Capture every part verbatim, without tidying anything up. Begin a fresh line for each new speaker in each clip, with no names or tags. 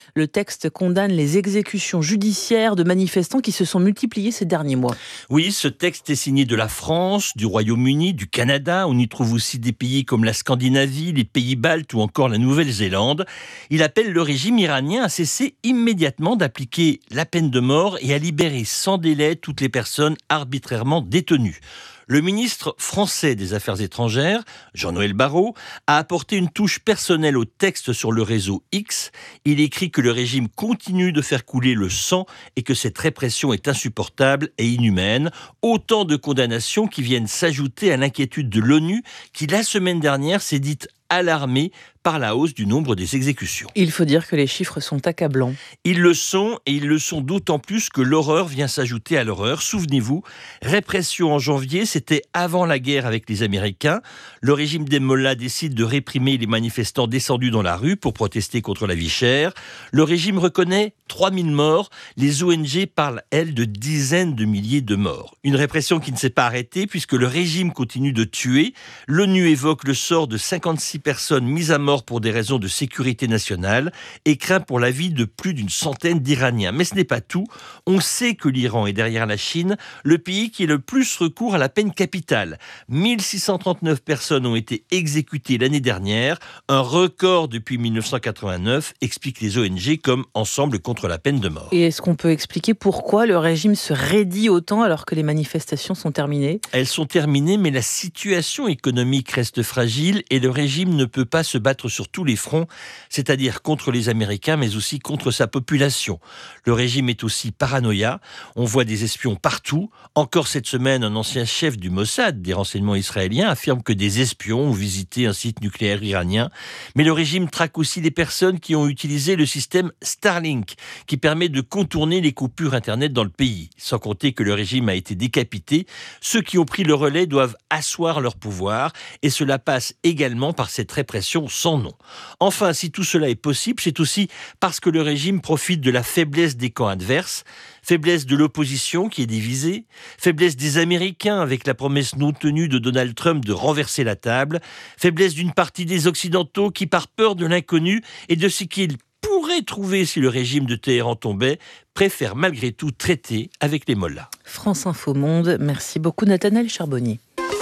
Le texte condamne les exécutions judiciaires de manifestants qui se sont multipliées ces derniers mois.
Oui, ce texte est signé de la France, du Royaume-Uni, du Canada. On y trouve aussi des pays comme la Scandinavie, les pays baltes ou encore la Nouvelle-Zélande. Il appelle le régime iranien à cesser immédiatement d'appliquer la peine de mort et à libérer sans délai toutes les personnes arbitrairement détenues. Le ministre français des Affaires étrangères, Jean-Noël Barrot, a apporté une touche personnelle au texte sur le réseau X. Il écrit que le régime continue de faire couler le sang et que cette répression est insupportable et inhumaine. Autant de condamnations qui viennent s'ajouter à l'inquiétude de l'ONU qui, la semaine dernière, s'est dite alarmée par la hausse du nombre des exécutions.
Il faut dire que les chiffres sont accablants.
Ils le sont, et ils le sont d'autant plus que l'horreur vient s'ajouter à l'horreur. Souvenez-vous, répression en janvier, c'était avant la guerre avec les Américains. Le régime des mollahs décide de réprimer les manifestants descendus dans la rue pour protester contre la vie chère. Le régime reconnaît trois mille morts. Les O N G parlent, elles, de dizaines de milliers de morts. Une répression qui ne s'est pas arrêtée puisque le régime continue de tuer. L'ONU évoque le sort de cinquante-six personnes mises à mort pour des raisons de sécurité nationale et craint pour la vie de plus d'une centaine d'Iraniens. Mais ce n'est pas tout. On sait que l'Iran est derrière la Chine, le pays qui a le plus recours à la peine capitale. mille six cent trente-neuf personnes ont été exécutées l'année dernière, un record depuis dix-neuf cent quatre-vingt-neuf, expliquent les O N G comme Ensemble contre la peine de mort.
Et est-ce qu'on peut expliquer pourquoi le régime se raidit autant alors que les manifestations sont terminées ?
Elles sont terminées, mais la situation économique reste fragile et le régime ne peut pas se battre sur tous les fronts, c'est-à-dire contre les Américains, mais aussi contre sa population. Le régime est aussi paranoïa. On voit des espions partout. Encore cette semaine, un ancien chef du Mossad, des renseignements israéliens, affirme que des espions ont visité un site nucléaire iranien. Mais le régime traque aussi les personnes qui ont utilisé le système Starlink, qui permet de contourner les coupures Internet dans le pays. Sans compter que le régime a été décapité. Ceux qui ont pris le relais doivent asseoir leur pouvoir, et cela passe également par cette répression sans nom. Enfin, si tout cela est possible, c'est aussi parce que le régime profite de la faiblesse des camps adverses, faiblesse de l'opposition qui est divisée, faiblesse des Américains avec la promesse non tenue de Donald Trump de renverser la table, faiblesse d'une partie des Occidentaux qui, par peur de l'inconnu et de ce qu'ils pourraient trouver si le régime de Téhéran tombait, préfèrent malgré tout traiter avec les mollahs.
France Info Monde, merci beaucoup Nathanaël Charbonnier.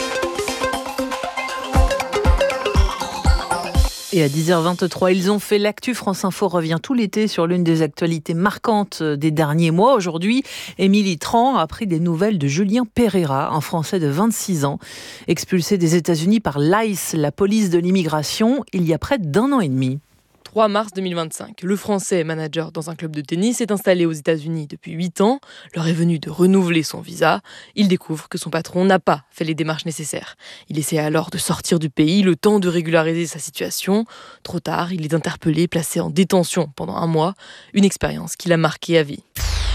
Et à dix heures vingt-trois, ils ont fait l'actu. France Info revient tout l'été sur l'une des actualités marquantes des derniers mois. Aujourd'hui, Émilie Tran a appris des nouvelles de Julien Pereira, un Français de vingt-six ans, expulsé des États-Unis par l'I C E, la police de l'immigration, il y a près d'un an et demi.
trois mars deux mille vingt-cinq, le Français, manager dans un club de tennis, est installé aux États-Unis depuis huit ans. L'heure est venue de renouveler son visa. Il découvre que son patron n'a pas fait les démarches nécessaires. Il essaie alors de sortir du pays, le temps de régulariser sa situation. Trop tard, il est interpellé, placé en détention pendant un mois. Une expérience qui l'a marqué à vie.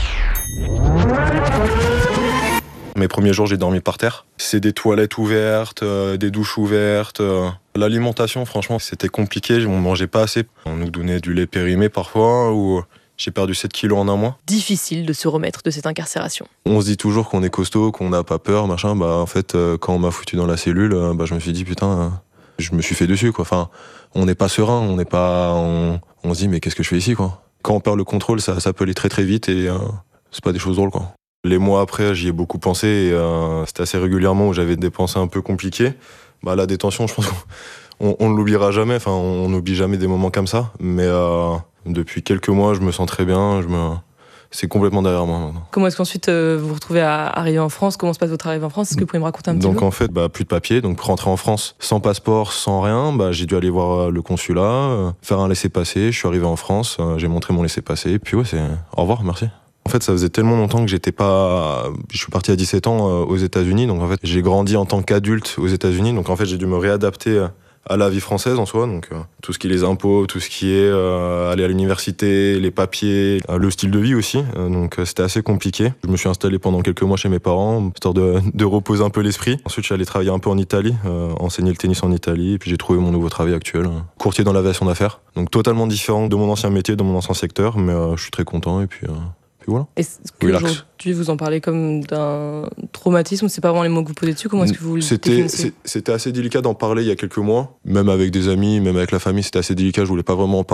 Mes premiers jours, j'ai dormi par terre. C'est des toilettes ouvertes, euh, des douches ouvertes. Euh. L'alimentation, franchement, c'était compliqué. On mangeait pas assez. On nous donnait du lait périmé parfois, ou j'ai perdu sept kilos en un mois.
Difficile de se remettre de cette incarcération.
On se dit toujours qu'on est costaud, qu'on n'a pas peur, machin. Bah, en fait, euh, quand on m'a foutu dans la cellule, euh, bah, je me suis dit, putain, euh, je me suis fait dessus, quoi. Enfin, on n'est pas serein, on n'est pas... On, on se dit, mais qu'est-ce que je fais ici, quoi. Quand on perd le contrôle, ça, ça peut aller très très vite et euh, c'est pas des choses drôles, quoi. Les mois après, j'y ai beaucoup pensé et euh, c'était assez régulièrement où j'avais des pensées un peu compliquées. Bah, la détention, je pense qu'on on l'oubliera jamais. Enfin, on n'oublie jamais des moments comme ça. Mais euh, depuis quelques mois, je me sens très bien. Je me... C'est complètement derrière moi maintenant.
Comment est-ce qu'ensuite euh, vous vous retrouvez à arriver en France ? Comment se passe votre arrivée en France ? Est-ce que vous pouvez me raconter un petit
donc,
peu ?
Donc en fait, bah, plus de papier. Donc pour rentrer en France sans passeport, sans rien, bah, j'ai dû aller voir le consulat, euh, faire un laissez-passer. Je suis arrivé en France, euh, j'ai montré mon laissez-passer. Et puis ouais, c'est au revoir, merci. En fait, ça faisait tellement longtemps que j'étais pas... Je suis parti à dix-sept ans aux États-Unis, donc en fait, j'ai grandi en tant qu'adulte aux États-Unis, donc en fait, j'ai dû me réadapter à la vie française en soi, donc euh, tout ce qui est les impôts, tout ce qui est euh, aller à l'université, les papiers, euh, le style de vie aussi, euh, donc euh, c'était assez compliqué. Je me suis installé pendant quelques mois chez mes parents, histoire de, de reposer un peu l'esprit. Ensuite, je suis allé travailler un peu en Italie, euh, enseigner le tennis en Italie, et puis j'ai trouvé mon nouveau travail actuel, euh, courtier dans l'aviation d'affaires. Donc totalement différent de mon ancien métier, de mon ancien secteur, mais euh, je suis très content, et puis... Euh, Voilà.
Est-ce qu'aujourd'hui vous en parlez comme d'un traumatisme ? C'est pas vraiment les mots que vous posez dessus. Comment est-ce que vous le définissez ?
C'était assez délicat d'en parler il y a quelques mois. Même avec des amis, même avec la famille, c'était assez délicat. Je voulais pas vraiment en parler.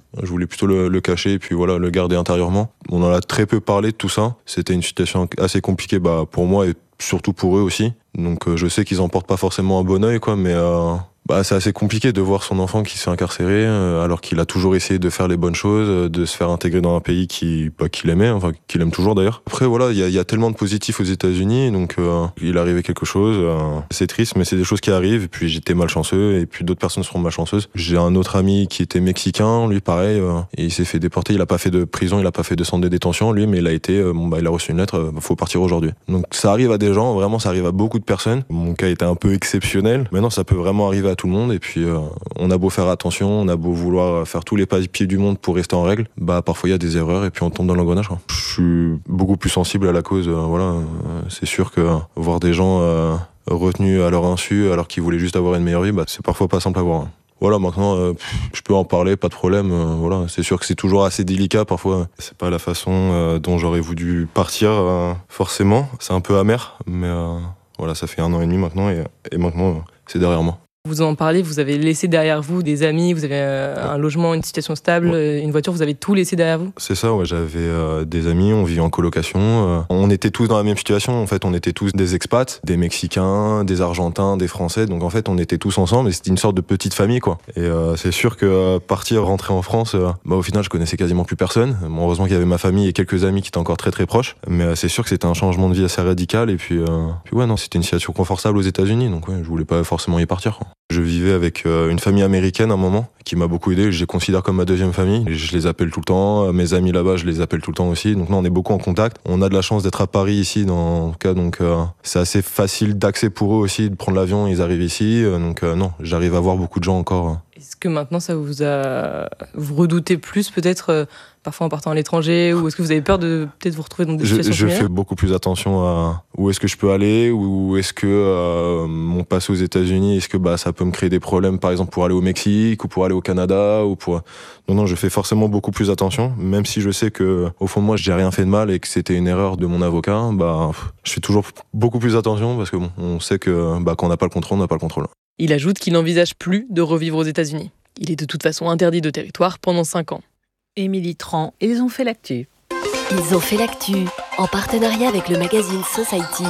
Je voulais plutôt le, le cacher et puis voilà, le garder intérieurement. On en a très peu parlé de tout ça. C'était une situation assez compliquée bah, pour moi et surtout pour eux aussi. Donc euh, je sais qu'ils en portent pas forcément un bon œil, quoi, mais euh, bah, c'est assez compliqué de voir son enfant qui se fait incarcérer euh, alors qu'il a toujours essayé de faire les bonnes choses, de se faire intégrer dans un pays qui, bah, qu'il aimait, enfin qu'il aime toujours d'ailleurs. Après voilà, il y, y a tellement de positifs aux États-Unis, donc euh, il est arrivé quelque chose. Euh, c'est triste, mais c'est des choses qui arrivent. Et puis j'étais malchanceux, et puis d'autres personnes seront malchanceuses. J'ai un autre ami qui était mexicain, lui pareil, euh, et il s'est fait déporter. Il a pas fait de prison, il a pas fait de centre de détention, lui, mais il a été, euh, bon bah il a reçu une lettre, euh, faut partir aujourd'hui. Donc ça arrive à des gens, vraiment ça arrive à beaucoup de personnes. Mon cas était un peu exceptionnel. Maintenant ça peut vraiment arriver à tout le monde. Et puis euh, on a beau faire attention, on a beau vouloir faire tous les papiers du monde pour rester en règle, bah parfois il y a des erreurs et puis on tombe dans l'engrenage, quoi. Je suis beaucoup plus sensible à la cause. Euh, voilà, euh, c'est sûr que euh, voir des gens euh, retenus à leur insu alors qu'ils voulaient juste avoir une meilleure vie, bah c'est parfois pas simple à voir. Voilà, maintenant, euh, je peux en parler, pas de problème. Euh, voilà, c'est sûr que c'est toujours assez délicat parfois. C'est pas la façon euh, dont j'aurais voulu partir, euh, forcément. C'est un peu amer, mais euh, voilà, ça fait un an et demi maintenant et, et maintenant, euh, c'est derrière moi.
Vous en parlez, vous avez laissé derrière vous des amis, vous avez euh, un logement, une situation stable, ouais. Une voiture, vous avez tout laissé derrière vous ?
C'est ça, ouais, j'avais euh, des amis, on vivait en colocation. Euh, on était tous dans la même situation, en fait, on était tous des expats, des Mexicains, des Argentins, des Français, donc en fait on était tous ensemble et c'était une sorte de petite famille, quoi. Et euh, c'est sûr que euh, partir, rentrer en France, euh, bah, au final je connaissais quasiment plus personne. Bon, heureusement qu'il y avait ma famille et quelques amis qui étaient encore très très proches, mais euh, c'est sûr que c'était un changement de vie assez radical et puis, euh, puis ouais, non, c'était une situation confortable aux États-Unis, donc ouais, je voulais pas forcément y partir, quoi. Je vivais avec euh, une famille américaine à un moment qui m'a beaucoup aidé, je les considère comme ma deuxième famille. Je les appelle tout le temps, mes amis là-bas je les appelle tout le temps aussi, donc non, on est beaucoup en contact. On a de la chance d'être à Paris ici, dans, en tout cas, donc euh, c'est assez facile d'accès pour eux aussi, de prendre l'avion, ils arrivent ici, euh, donc euh, non, j'arrive à voir beaucoup de gens encore.
Est-ce que maintenant ça vous a... vous redoutez plus peut-être euh, parfois en partant à l'étranger, ou est-ce que vous avez peur de peut-être vous retrouver dans des
je,
situations
je
similaires ?
fais beaucoup plus attention à où est-ce que je peux aller, où est-ce que euh, mon passé aux États-Unis, est-ce que bah ça peut me créer des problèmes, par exemple pour aller au Mexique ou pour aller au Canada ou pour non non, je fais forcément beaucoup plus attention, même si je sais que au fond de moi j'ai rien fait de mal et que c'était une erreur de mon avocat, bah je fais toujours beaucoup plus attention parce que bon, on sait que bah quand on n'a pas le contrôle, on n'a pas le contrôle.
Il ajoute qu'il n'envisage plus de revivre aux États-Unis. Il est de toute façon interdit de territoire pendant cinq ans.
Émilie Tran, ils ont fait l'actu.
Ils ont fait l'actu, en partenariat avec le magazine Society.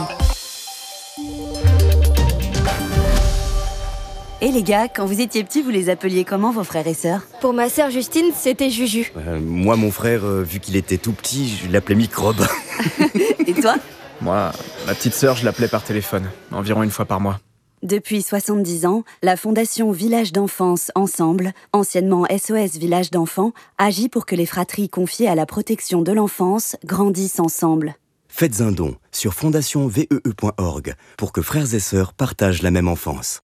Et les gars, quand vous étiez petits, vous les appeliez comment vos frères et sœurs ?
Pour ma sœur Justine, c'était Juju.
Euh, moi, mon frère, euh, vu qu'il était tout petit, je l'appelais Microbe.
Et toi ?
Moi, ma petite sœur, je l'appelais par téléphone, environ une fois par mois.
Depuis soixante-dix ans, la Fondation Village d'Enfance Ensemble, anciennement S O S Village d'Enfants, agit pour que les fratries confiées à la protection de l'enfance grandissent ensemble.
Faites un don sur fondation v e e point org pour que frères et sœurs partagent la même enfance.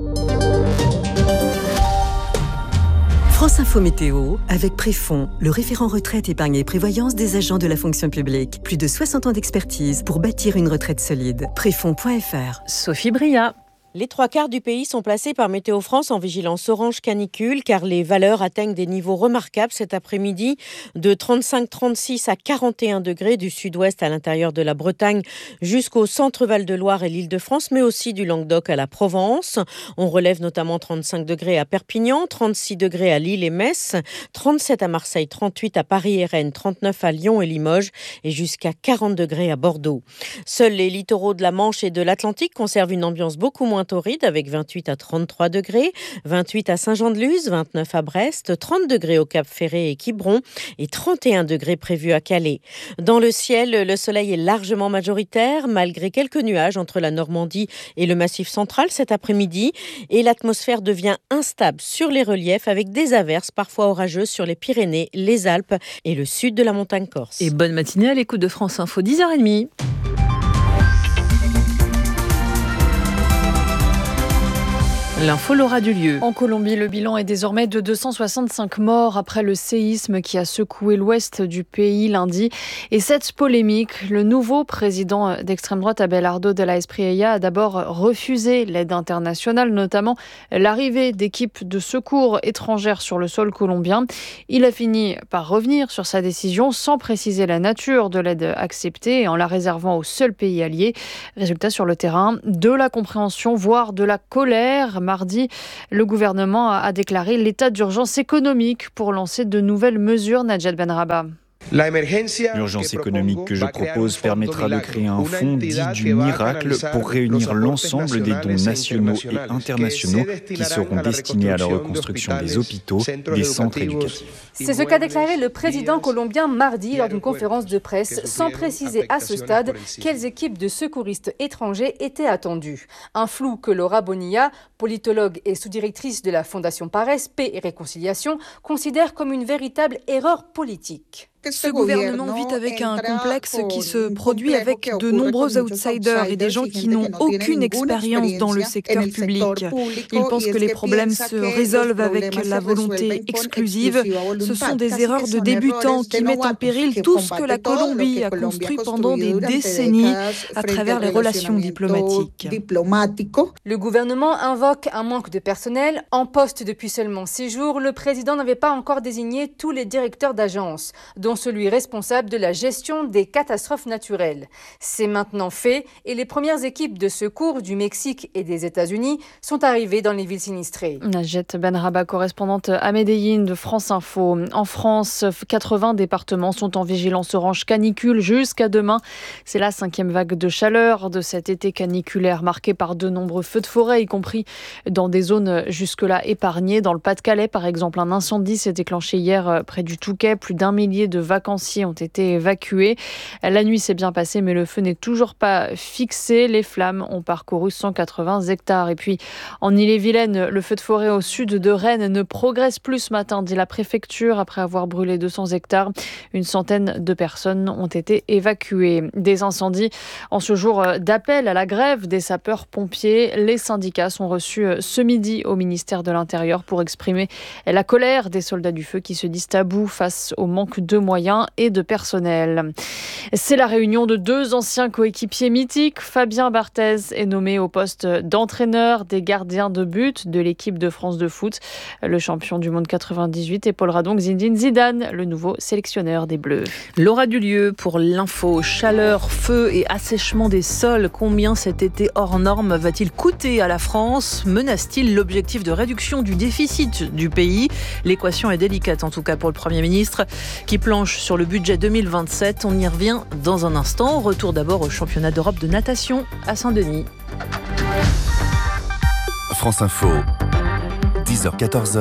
France Info Météo, avec Préfond, le référent retraite, épargne et prévoyance des agents de la fonction publique. Plus de soixante ans d'expertise pour bâtir une retraite solide. Préfond point f r.
Sophie Bria.
Les trois quarts du pays sont placés par Météo France en vigilance orange canicule car les valeurs atteignent des niveaux remarquables cet après-midi de trente-cinq trente-six à quarante et un degrés du sud-ouest à l'intérieur de la Bretagne jusqu'au centre Val-de-Loire et l'Île-de-France, mais aussi du Languedoc à la Provence. On relève notamment trente-cinq degrés à Perpignan, trente-six degrés à Lille et Metz, trente-sept à Marseille, trente-huit à Paris et Rennes, trente-neuf à Lyon et Limoges et jusqu'à quarante degrés à Bordeaux. Seuls les littoraux de la Manche et de l'Atlantique conservent une ambiance beaucoup moins torride avec vingt-huit à trente-trois degrés, vingt-huit à Saint-Jean-de-Luz, vingt-neuf à Brest, trente degrés au Cap-Ferré et Quiberon et trente et un degrés prévus à Calais. Dans le ciel, le soleil est largement majoritaire malgré quelques nuages entre la Normandie et le Massif central cet après-midi et l'atmosphère devient instable sur les reliefs avec des averses parfois orageuses sur les Pyrénées, les Alpes et le sud de la montagne corse.
Et bonne matinée à l'écoute de France Info, dix heures trente. L'info l'aura du lieu.
En Colombie, le bilan est désormais de deux cent soixante-cinq morts après le séisme qui a secoué l'ouest du pays lundi. Et cette polémique, le nouveau président d'extrême droite, Abelardo de la Espriella, a d'abord refusé l'aide internationale, notamment l'arrivée d'équipes de secours étrangères sur le sol colombien. Il a fini par revenir sur sa décision sans préciser la nature de l'aide acceptée et en la réservant aux seuls pays alliés. Résultat sur le terrain, de la compréhension, voire de la colère. mardi, le gouvernement a déclaré l'état d'urgence économique pour lancer de nouvelles mesures. Najat Benrabah.
L'urgence économique que je propose permettra de créer un fonds dit du miracle pour réunir l'ensemble des dons nationaux et internationaux qui seront destinés à la reconstruction des hôpitaux, des centres éducatifs.
C'est ce qu'a déclaré le président colombien mardi lors d'une conférence de presse, sans préciser à ce stade quelles équipes de secouristes étrangers étaient attendues. Un flou que Laura Bonilla, politologue et sous-directrice de la Fondation Pares, Paix et Réconciliation, considère comme une véritable erreur politique.
Ce gouvernement vit avec un complexe qui se produit avec de nombreux outsiders et des gens qui n'ont aucune expérience dans le secteur public. Ils pensent que les problèmes se résolvent avec la volonté exclusive. Ce sont des erreurs de débutants qui mettent en péril tout ce que la Colombie a construit pendant des décennies à travers les relations diplomatiques.
Le gouvernement invoque un manque de personnel. En poste depuis seulement six jours, le président n'avait pas encore désigné tous les directeurs d'agences, dont celui responsable de la gestion des catastrophes naturelles. C'est maintenant fait et les premières équipes de secours du Mexique et des États-Unis sont arrivées dans les villes sinistrées.
Najat Benrabah, correspondante à Medellín de France Info. En France, quatre-vingts départements sont en vigilance orange canicule jusqu'à demain. C'est la cinquième vague de chaleur de cet été caniculaire marqué par de nombreux feux de forêt, y compris dans des zones jusque-là épargnées. Dans le Pas-de-Calais, par exemple, un incendie s'est déclenché hier près du Touquet. Plus d'un millier de vacanciers ont été évacués. La nuit s'est bien passée, mais le feu n'est toujours pas fixé. Les flammes ont parcouru cent quatre-vingts hectares. Et puis, en Ille-et-Vilaine, le feu de forêt au sud de Rennes ne progresse plus ce matin, dit la préfecture, après avoir brûlé deux cents hectares. Une centaine de personnes ont été évacuées. Des incendies en ce jour d'appel à la grève des sapeurs-pompiers. Les syndicats sont reçus ce midi au ministère de l'Intérieur pour exprimer la colère des soldats du feu qui se disent à bout face au manque de moyens et de personnel. C'est la réunion de deux anciens coéquipiers mythiques. Fabien Barthez est nommé au poste d'entraîneur des gardiens de but de l'équipe de France de foot. Le champion du monde quatre-vingt-dix-huit épaulera donc Zinedine Zidane, le nouveau sélectionneur des Bleus.
Laura Dulieu pour l'info. Chaleur, feu et assèchement des sols. Combien cet été hors norme va-t-il coûter à la France ? Menace-t-il l'objectif de réduction du déficit du pays ? L'équation est délicate en tout cas pour le Premier ministre qui planche sur le budget deux mille vingt-sept. On y revient dans un instant. Retour d'abord au championnat d'Europe de natation à Saint-Denis.
France Info, dix heures quatorze,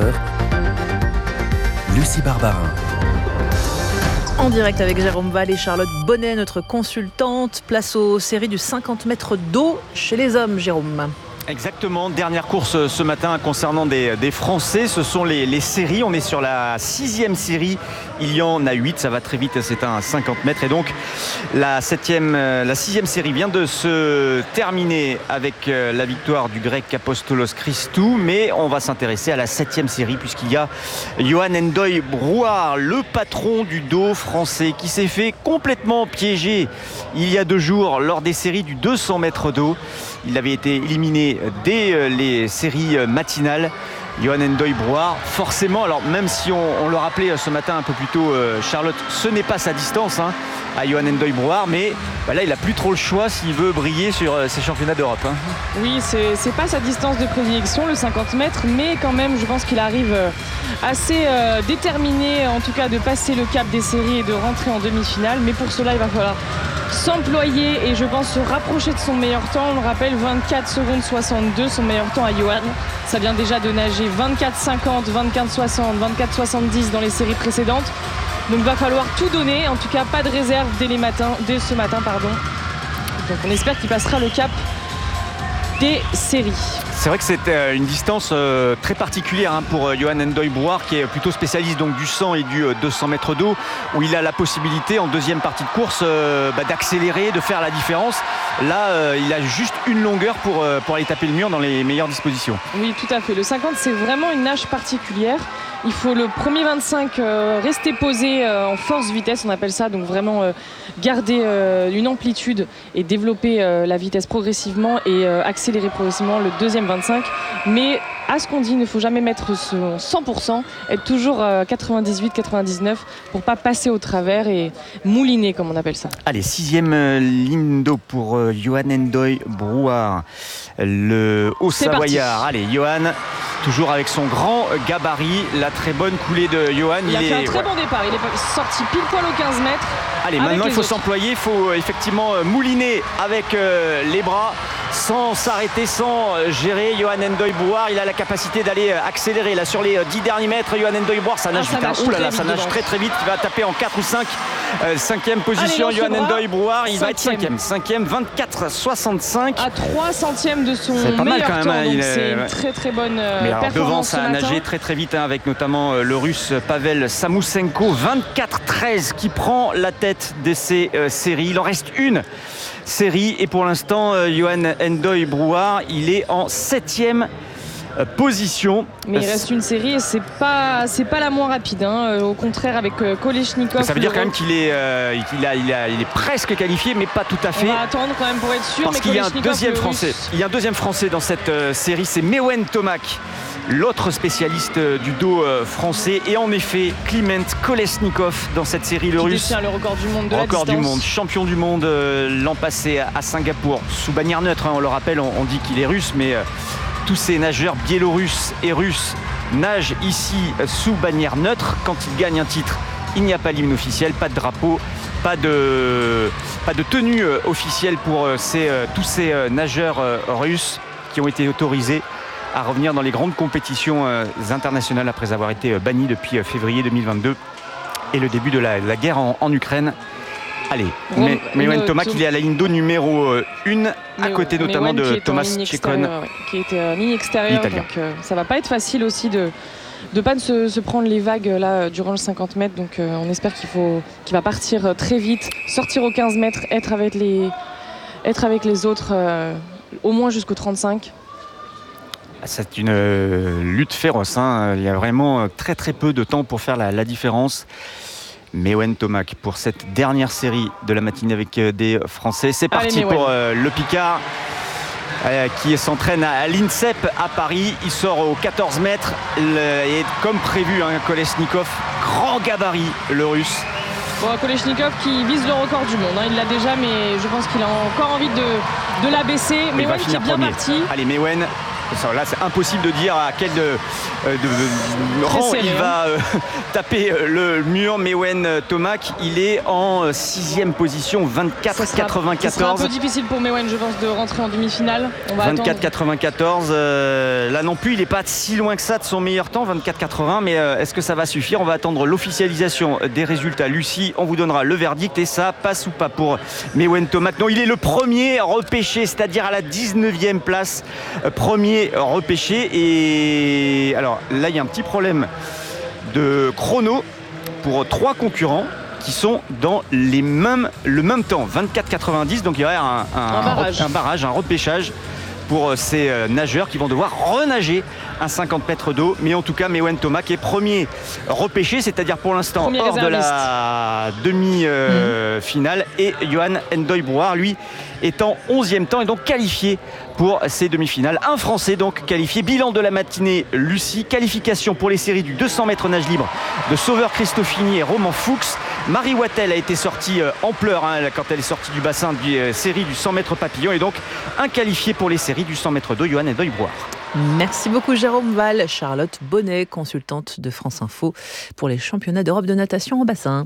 Lucie Barbarin.
En direct avec Jérôme Val et Charlotte Bonnet, notre consultante. Place aux séries du cinquante mètres d'eau chez les hommes, Jérôme.
Exactement, dernière course ce matin concernant des, des Français, ce sont les, les séries, on est sur la sixième série, il y en a huit, ça va très vite, c'est un cinquante mètres et donc la, septième, la sixième série vient de se terminer avec la victoire du grec Apostolos Christou, mais on va s'intéresser à la septième série puisqu'il y a Yohan Ndoye Brouard, le patron du dos français qui s'est fait complètement piéger il y a deux jours lors des séries du deux cents mètres d'eau. Il avait été éliminé dès les séries matinales. Yohan Ndoye Brouard, forcément, alors même si on, on le rappelait ce matin un peu plus tôt, euh, Charlotte, ce n'est pas sa distance hein, à Yohan Ndoye Brouard, mais bah là il n'a plus trop le choix s'il veut briller sur euh, ces championnats d'Europe. Hein.
Oui, c'est, c'est pas sa distance de prédilection, le cinquante mètres, mais quand même je pense qu'il arrive assez euh, déterminé, en tout cas de passer le cap des séries et de rentrer en demi-finale, mais pour cela il va falloir s'employer et je pense se rapprocher de son meilleur temps. On le rappelle, vingt-quatre secondes soixante-deux, son meilleur temps à Yohan. Ça vient déjà de nager vingt-quatre cinquante, vingt-quatre soixante, vingt-quatre soixante-dix dans les séries précédentes. Donc il va falloir tout donner, en tout cas pas de réserve dès, les matins, dès ce matin. Pardon. Donc on espère qu'il passera le cap des séries.
C'est vrai que c'est une distance très particulière pour Yohan Ndoye Brouard qui est plutôt spécialiste donc du cent et du deux cents mètres d'eau où il a la possibilité en deuxième partie de course bah, d'accélérer, de faire la différence. Là, il a juste une longueur pour, pour aller taper le mur dans les meilleures dispositions.
Oui, tout à fait. Le cinquante, c'est vraiment une nage particulière. Il faut le premier vingt-cinq euh, rester posé euh, en force-vitesse, on appelle ça, donc vraiment euh, garder euh, une amplitude et développer euh, la vitesse progressivement et euh, accélérer progressivement le deuxième vingt-cinq. Mais
à ce qu'on dit, il ne faut jamais mettre son cent pour cent, être toujours quatre-vingt-dix-huit quatre-vingt-dix-neuf pour pas passer au travers et mouliner comme on appelle ça.
Allez, sixième euh, ligne d'eau pour euh, Johan Endoy Brouard, le haut savoyard. Allez, Johan, toujours avec son grand gabarit, la très bonne coulée de Johan.
Il, il a fait est... un très ouais. bon départ, il est sorti pile poil aux quinze mètres.
Allez, maintenant il faut autres. s'employer, il faut euh, effectivement euh, mouliner avec euh, les bras, sans s'arrêter, sans euh, gérer. Johan Endoy Brouard, il a la capacité d'aller euh, accélérer là sur les euh, dix derniers mètres. Johan Endoy Brouard, ça nage ah, vite. Ouh là là, ça nage très très vite. Il va taper en quatre ou cinq. Euh, cinquième position, Allez, Johan Endoy Brouard, il cinquième. va être cinquième. Cinquième, vingt-quatre soixante-cinq.
À trois centièmes de son c'est pas meilleur mal quand temps, même, donc il est... c'est une très très bonne euh,
Mais alors,
performance.
Devant, ça a nagé très très vite hein, avec notamment euh, le russe Pavel Samoussenko, vingt-quatre treize qui prend la tête de ces euh, séries. Il en reste une série et pour l'instant, euh, Johan Endoy Brouard, il est en septième position.
Mais il reste une série et c'est pas c'est pas la moins rapide hein. Au contraire avec Kolesnikov.
Ça veut dire quand même qu'il est euh, il a, il a il est presque qualifié mais pas tout à fait.
On va attendre quand même pour être sûr.
Parce
mais
qu'il y a un deuxième français. Il y a un deuxième français dans cette euh, série, c'est Mewen Tomac, l'autre spécialiste euh, du dos euh, français. Et en effet, Kliment Kolesnikov dans cette série, le
qui
russe.
Qui détient le record du monde de
record
la distance.
du monde, champion du monde euh, l'an passé à, à Singapour sous bannière neutre. Hein, on le rappelle, on, on dit qu'il est russe, mais euh, tous ces nageurs biélorusses et russes nagent ici sous bannière neutre. Quand ils gagnent un titre, il n'y a pas l'hymne officiel, pas de drapeau, pas de, pas de tenue officielle pour ces, tous ces nageurs russes qui ont été autorisés à revenir dans les grandes compétitions internationales après avoir été bannis depuis février deux mille vingt-deux et le début de la, la guerre en, en Ukraine. Allez, Mewen Tomac, il est à la ligne d'eau numéro un, à côté notamment de Thomas Tchekon.
Ouais, qui est en ligne extérieure, donc euh, ça va pas être facile aussi de de pas se, se prendre les vagues là durant le cinquante mètres. Donc euh, on espère qu'il faut qu'il va partir très vite, sortir aux quinze mètres, être avec les être avec les autres euh, au moins jusqu'au trente-cinq.
C'est une euh, lutte féroce. Hein. Il y a vraiment très très peu de temps pour faire la, la différence. Mewen Tomac pour cette dernière série de la matinée avec des Français. C'est parti Allez, pour euh, le Picard euh, qui s'entraîne à, à l'INSEP à Paris. Il sort aux quatorze mètres le, et comme prévu, hein, Kolesnikov, grand gabarit, le russe.
Bon, Kolesnikov qui vise le record du monde. Hein. Il l'a déjà, mais je pense qu'il a encore envie de, de l'abaisser. Mewen qui est bien premier. parti.
Allez, Mewen. Là, c'est impossible de dire à quel de, de, de rang serré, il va euh, taper le mur. Mewen Tomac, il est en sixième position, vingt-quatre quatre-vingt-quatorze.
C'est un peu difficile pour Mewen, je pense, de rentrer en demi-finale.
vingt-quatre quatre-vingt-quatorze. Euh, là non plus, il n'est pas si loin que ça de son meilleur temps, vingt-quatre quatre-vingts. Mais euh, est-ce que ça va suffire? On va attendre l'officialisation des résultats. Lucie, on vous donnera le verdict et ça passe ou pas pour Mewen Tomac. Non, il est le premier repêché, c'est-à-dire à la dix-neuvième place. Euh, premier repêché et alors là il y a un petit problème de chrono pour trois concurrents qui sont dans les mêmes, le même temps, vingt-quatre quatre-vingt-dix, donc il y aura un, un,
un, barrage.
un barrage, un repêchage pour ces nageurs qui vont devoir renager un cinquante mètres d'eau. Mais en tout cas, Mewen Tomac est premier repêché, c'est-à-dire pour l'instant premier hors réserviste. de la demi-finale. Mmh. Et Johan Endoy Brouard, lui, est en onzième temps et donc qualifié pour ces demi-finales. Un Français donc qualifié. Bilan de la matinée, Lucie. Qualification pour les séries du deux cents mètres nage libre de Sauveur Christofini et Roman Fuchs. Marie Wattel a été sortie en pleurs hein, quand elle est sortie du bassin de euh, série du cent mètres papillon et donc un qualifié pour les séries du cent mètres d'eau, Johan Endoy Brouard.
Merci beaucoup Jérôme Val. Charlotte Bonnet, consultante de France Info pour les championnats d'Europe de natation en bassin.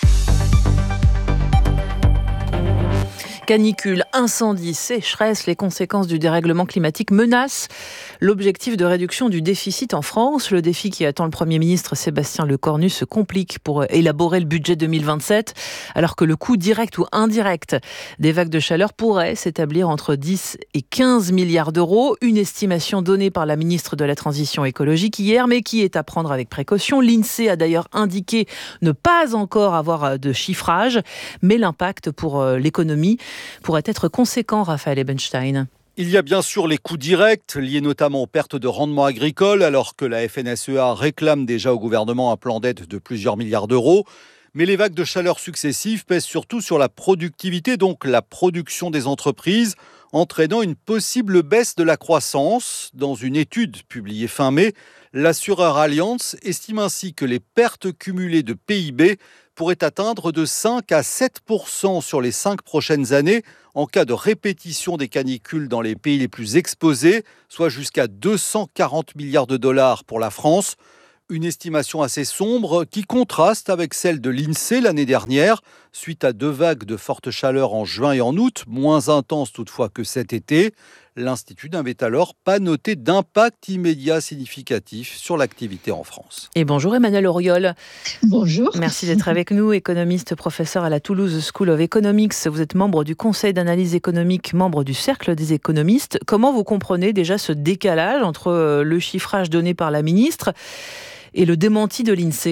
Canicule, incendie, sécheresse, les conséquences du dérèglement climatique menacent l'objectif de réduction du déficit en France. Le défi qui attend le Premier ministre Sébastien Lecornu se complique pour élaborer le budget deux mille vingt-sept, alors que le coût direct ou indirect des vagues de chaleur pourrait s'établir entre dix et quinze milliards d'euros. Une estimation donnée par la ministre de la Transition écologique hier, mais qui est à prendre avec précaution. L'INSEE a d'ailleurs indiqué ne pas encore avoir de chiffrage, mais l'impact pour l'économie pourrait être conséquent, Raphaël Ebenstein.
Il y a bien sûr les coûts directs, liés notamment aux pertes de rendement agricole, alors que la F N S E A réclame déjà au gouvernement un plan d'aide de plusieurs milliards d'euros. Mais les vagues de chaleur successives pèsent surtout sur la productivité, donc la production des entreprises, entraînant une possible baisse de la croissance. Dans une étude publiée fin mai, l'assureur Allianz estime ainsi que les pertes cumulées de P I B pourraient atteindre de cinq à sept pour cent sur les cinq prochaines années en cas de répétition des canicules dans les pays les plus exposés, soit jusqu'à deux cent quarante milliards de dollars pour la France. Une estimation assez sombre qui contraste avec celle de l'INSEE l'année dernière, suite à deux vagues de forte chaleur en juin et en août, moins intenses toutefois que cet été. L'Institut n'avait alors pas noté d'impact immédiat significatif sur l'activité en France.
Et bonjour Emmanuel Auriol.
Bonjour.
Merci d'être avec nous, économiste, professeur à la Toulouse School of Economics. Vous êtes membre du Conseil d'analyse économique, membre du Cercle des économistes. Comment vous comprenez déjà ce décalage entre le chiffrage donné par la ministre et le démenti de l'INSEE ?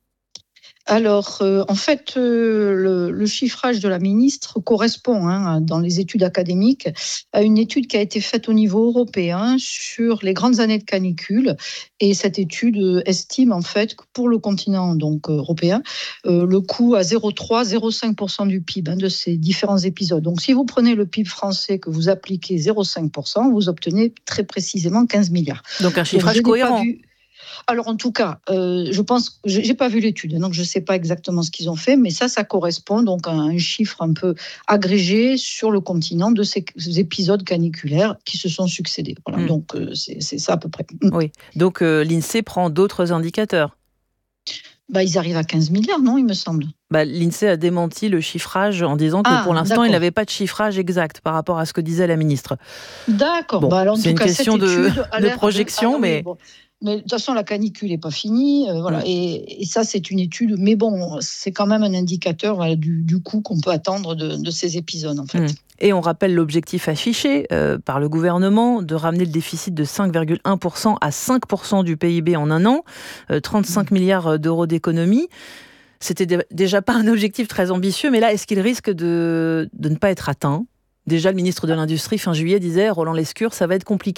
Alors, euh, en fait, euh, le, le chiffrage de la ministre correspond, hein, dans les études académiques, à une étude qui a été faite au niveau européen sur les grandes années de canicule. Et cette étude estime, en fait, que pour le continent donc, européen, euh, le coût à zéro virgule trois à zéro virgule cinq pour cent du P I B, hein, de ces différents épisodes. Donc, si vous prenez le P I B français, que vous appliquez zéro virgule cinq pour cent, vous obtenez très précisément quinze milliards.
Donc, un chiffrage donc, cohérent.
Alors, en tout cas, euh, je pense, je n'ai pas vu l'étude, donc je ne sais pas exactement ce qu'ils ont fait, mais ça, ça correspond donc à un chiffre un peu agrégé sur le continent de ces épisodes caniculaires qui se sont succédés. Voilà, mmh. Donc, euh, c'est, c'est ça à peu près.
Oui, donc euh, l'INSEE prend d'autres indicateurs.
Bah, ils arrivent à quinze milliards, non, il me semble.
Bah, L'INSEE a démenti le chiffrage en disant que ah, pour l'instant, d'accord. il n'avait pas de chiffrage exact par rapport à ce que disait la ministre.
D'accord.
Bon,
bah, alors, en
c'est
tout
une
cas,
question de, de projection,
de... Ah, non,
mais...
mais bon. Mais de toute façon, la canicule n'est pas finie, euh, voilà. Et, et ça, c'est une étude. Mais bon, c'est quand même un indicateur voilà, du, du coût qu'on peut attendre de, de ces épisodes, en fait.
Et on rappelle l'objectif affiché euh, par le gouvernement de ramener le déficit de cinq virgule un pour cent à cinq pour cent du P I B en un an, euh, trente-cinq mmh. milliards d'euros d'économie. C'était d- déjà pas un objectif très ambitieux, mais là, est-ce qu'il risque de, de ne pas être atteint ? Déjà, le ministre de l'Industrie, fin juillet, disait « Roland Lescure, ça va être compliqué ».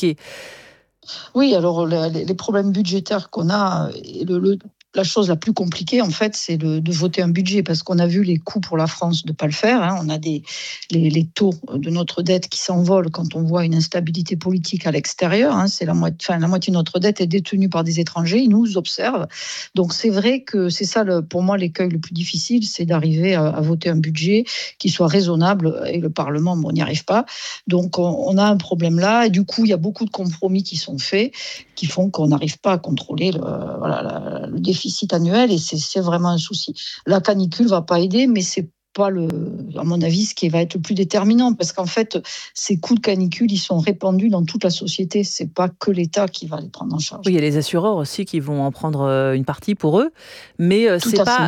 Oui, alors les problèmes budgétaires qu'on a, le, le, la chose la plus compliquée, en fait, c'est de, de voter un budget, parce qu'on a vu les coûts pour la France de ne pas le faire. Hein. On a des, les, les taux de notre dette qui s'envolent quand on voit une instabilité politique à l'extérieur. Hein. C'est la moitié, enfin, la moitié de notre dette est détenue par des étrangers, ils nous observent. Donc c'est vrai que c'est ça, le, pour moi, l'écueil le plus difficile, c'est d'arriver à, à voter un budget qui soit raisonnable, et le Parlement, bon, on n'y arrive pas. Donc on, on a un problème là, et du coup, il y a beaucoup de compromis qui sont faits, qui font qu'on n'arrive pas à contrôler le, voilà, la, le déficit annuel, et c'est, c'est vraiment un souci. La canicule ne va pas aider, mais c'est pas, le, à mon avis, ce qui va être le plus déterminant, parce qu'en fait, ces coûts de canicule, ils sont répandus dans toute la société. C'est pas que l'État qui va les prendre en charge.
Oui, il y a les assureurs aussi qui vont en prendre une partie pour eux, mais tout c'est pas,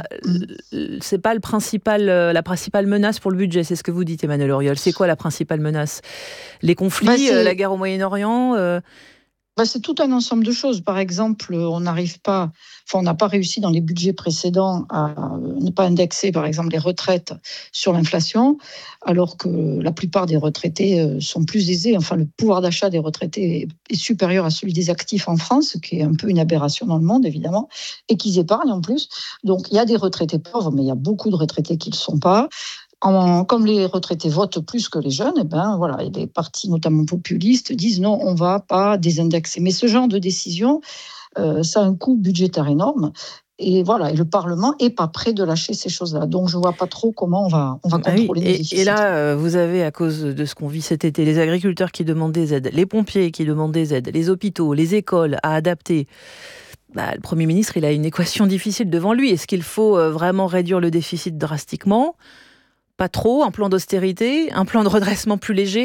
c'est pas le principal, la principale menace pour le budget. C'est ce que vous dites, Emmanuel Auriol. C'est quoi la principale menace ? Les conflits, bah, c'est... la guerre au Moyen-Orient euh...
Bah, c'est tout un ensemble de choses. Par exemple, on n'arrive pas, enfin, on n'a pas réussi dans les budgets précédents à ne pas indexer, par exemple, les retraites sur l'inflation, alors que la plupart des retraités sont plus aisés. Enfin, le pouvoir d'achat des retraités est supérieur à celui des actifs en France, ce qui est un peu une aberration dans le monde, évidemment, et qu'ils épargnent en plus. Donc, il y a des retraités pauvres, mais il y a beaucoup de retraités qui ne le sont pas. En, comme les retraités votent plus que les jeunes, eh ben, voilà, et les partis, notamment populistes, disent non, on ne va pas désindexer. Mais ce genre de décision, euh, ça a un coût budgétaire énorme. Et voilà, et le Parlement n'est pas prêt de lâcher ces choses-là. Donc, je ne vois pas trop comment on va, on va contrôler
oui,
les
et,
déficits.
Et là, vous avez, à cause de ce qu'on vit cet été, les agriculteurs qui demandent des aides, les pompiers qui demandent des aides, les hôpitaux, les écoles à adapter. Bah, le Premier ministre, il a une équation difficile devant lui. Est-ce qu'il faut vraiment réduire le déficit drastiquement ? Pas trop, un plan d'austérité, un plan de redressement plus léger ?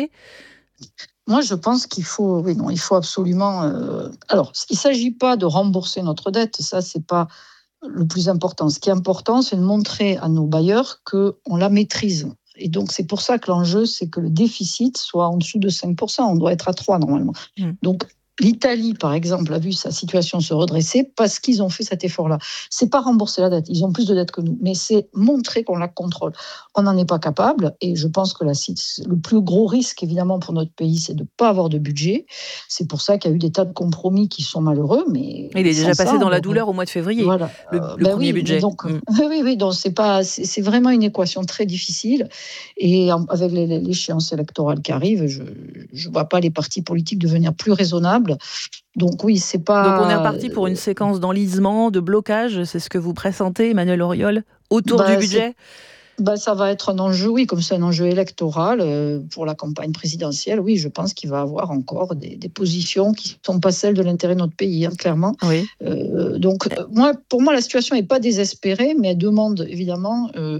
Moi, je pense qu'il faut, oui, non, il faut absolument. Euh, alors, il ne s'agit pas de rembourser notre dette, ça, c'est pas le plus important. Ce qui est important, c'est de montrer à nos bailleurs qu'on la maîtrise. Et donc, c'est pour ça que l'enjeu, c'est que le déficit soit en dessous de cinq pour cent. On doit être à trois normalement. Mmh. Donc, L'Italie, par exemple, a vu sa situation se redresser parce qu'ils ont fait cet effort-là. C'est pas rembourser la dette, ils ont plus de dette que nous, mais c'est montrer qu'on la contrôle. On n'en est pas capable, et je pense que la, le plus gros risque, évidemment, pour notre pays, c'est de ne pas avoir de budget. C'est pour ça qu'il y a eu des tas de compromis qui sont malheureux, mais...
Il est déjà passé
ça,
dans
on...
la douleur au mois de février, voilà. le, le ben premier
oui,
budget.
Donc,
mmh.
Oui, oui, donc c'est, pas, c'est, c'est vraiment une équation très difficile, et avec les, l'échéance électorale qui arrive, je ne vois pas les partis politiques devenir plus raisonnables. Donc oui, c'est pas...
Donc on est reparti pour une séquence d'enlisement, de blocage, c'est ce que vous pressentez, Emmanuel Auriol, autour bah, du budget ?
Bah, ça va être un enjeu, oui, comme c'est un enjeu électoral euh, pour la campagne présidentielle. Oui, je pense qu'il va y avoir encore des, des positions qui ne sont pas celles de l'intérêt de notre pays, hein, clairement.
Oui.
Euh, donc, euh, moi, pour moi, la situation n'est pas désespérée, mais elle demande évidemment euh,